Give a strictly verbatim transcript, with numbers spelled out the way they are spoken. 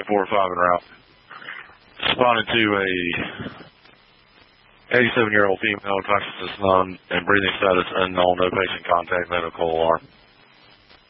four or five en route. Responded to a eighty-seven-year-old female, consciousness none, and breathing status unknown, no patient contact, medical alarm.